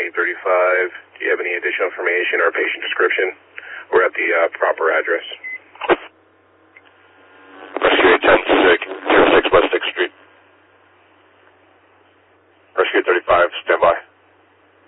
835. Do you have any additional information or patient description? We're at the proper address. Rescue 810, 06 West 6th Street. Rescue 35, stand by.